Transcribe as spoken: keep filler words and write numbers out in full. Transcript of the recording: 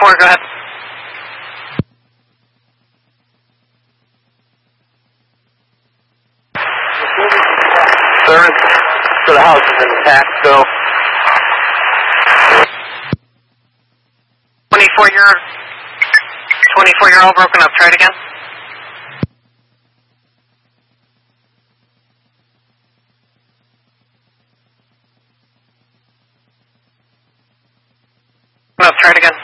twenty-four, go ahead. Service to the house is intact, so. twenty-four, you're, twenty-four, you're all broken up. Try it again. No, try it again.